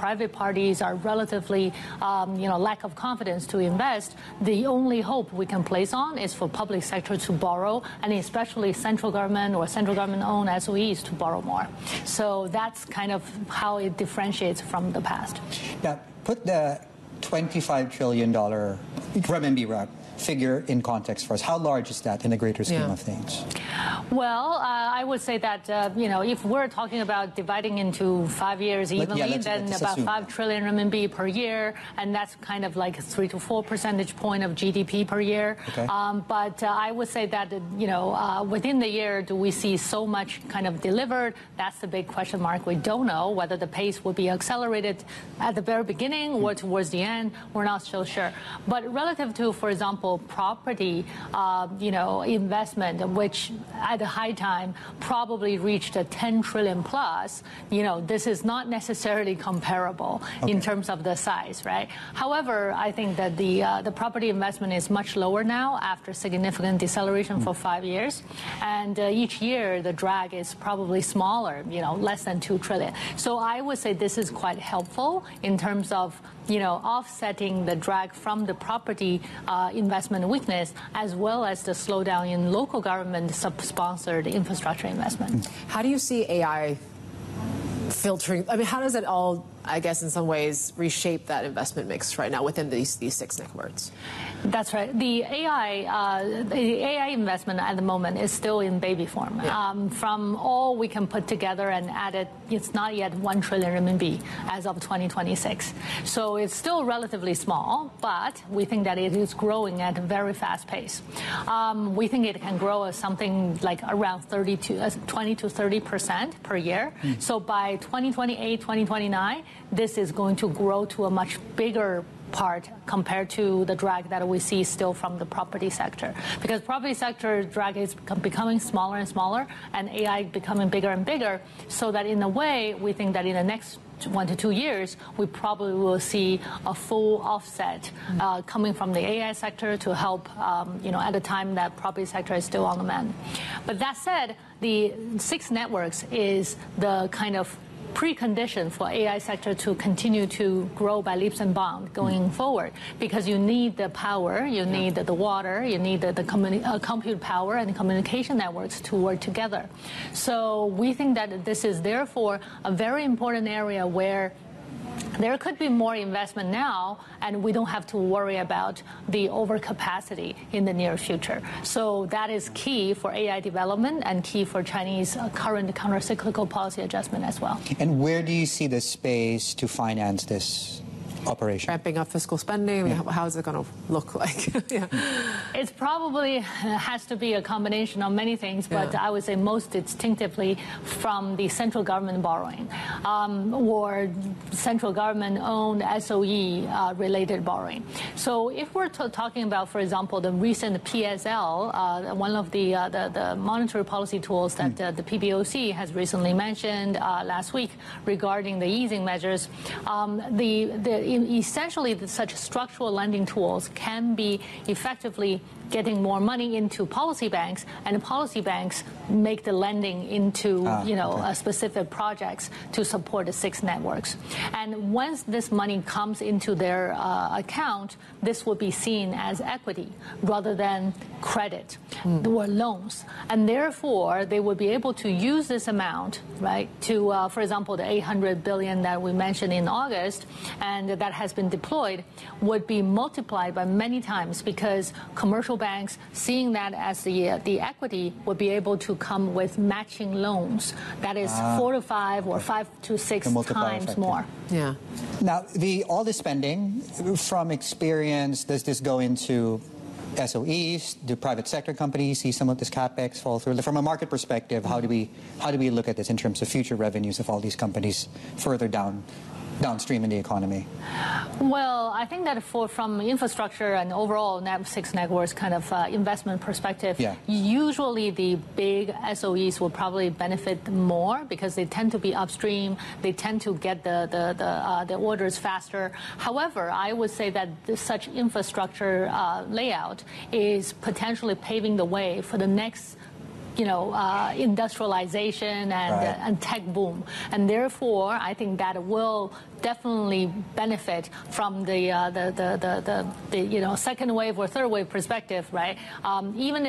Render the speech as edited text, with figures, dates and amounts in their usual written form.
private parties are relatively, lack of confidence to invest, the only hope we can place on is for public sector to borrow, and especially central government or central government-owned SOEs to borrow more. So that's kind of how it differentiates from the past. Now, put the $25 trillion renminbi figure in context for us. How large is that in the greater scheme of things? Well, I would say that, if we're talking about dividing into 5 years evenly, then let's about assume. 5 trillion renminbi per year, and that's kind of like 3 to 4 percentage point of GDP per year. Okay. But I would say that, within the year, do we see so much kind of delivered? That's the big question mark. We don't know whether the pace will be accelerated at the very beginning or towards the end. We're not so sure. But relative to, for example, property, investment, which at the high time probably reached a 10 trillion plus, this is not necessarily comparable in terms of the size, right? However, I think that the property investment is much lower now after significant deceleration for 5 years. And each year, the drag is probably smaller, less than 2 trillion. So I would say this is quite helpful in terms of offsetting the drag from the property investment weakness, as well as the slowdown in local government sponsored infrastructure investment. How do you see AI filtering? I mean, how does it all, I guess, in some ways, reshape that investment mix right now within these 6 networks? That's right. The AI investment at the moment is still in baby form. Yeah. From all we can put together and add it, it's not yet 1 trillion renminbi as of 2026. So it's still relatively small, but we think that it is growing at a very fast pace. We think it can grow as something like around 20 to 30% per year. So by 2028, 2029, this is going to grow to a much bigger part compared to the drag that we see still from the property sector. Because property sector drag is becoming smaller and smaller, and AI becoming bigger and bigger, so that in a way, we think that in the next 1 to 2 years, we probably will see a full offset coming from the AI sector to help, at a time that property sector is still on the mend. But that said, the 6 networks is the kind of precondition for AI sector to continue to grow by leaps and bounds going forward, because you need the power, you need the water, you need the compute power and communication networks to work together. So we think that this is therefore a very important area where there could be more investment now, and we don't have to worry about the overcapacity in the near future. So that is key for AI development and key for Chinese current countercyclical policy adjustment as well. And where do you see the space to finance this operation? Ramping up fiscal spending? How is it going to look like? It's probably has to be a combination of many things, but I would say most distinctively from the central government borrowing or central government-owned SOE-related borrowing. So if we're talking about, for example, the recent PSL, one of the monetary policy tools that the PBOC has recently mentioned last week regarding the easing measures, essentially such structural lending tools can be effectively getting more money into policy banks, and policy banks make the lending into specific projects to support the 6 networks. And once this money comes into their account, this will be seen as equity rather than credit or loans, and therefore they will be able to use this amount, right, to for example, the 800 billion that we mentioned in August and that has been deployed would be multiplied by many times, because commercial banks, seeing that as the equity, would be able to come with matching loans that is 4 to 5 or 5 to 6 times more. Yeah. Now, all the spending, from experience, does this go into SOEs? Do private sector companies see some of this capex fall through? From a market perspective, how do we look at this in terms of future revenues of all these companies further downstream in the economy? Well, I think that from infrastructure and overall NAV6 networks kind of investment perspective, usually the big SOEs will probably benefit more because they tend to be upstream. They tend to get the orders faster. However, I would say that such infrastructure layout is potentially paving the way for the next industrialization and tech boom, and therefore I think that will definitely benefit from the second wave or third wave perspective, right? Even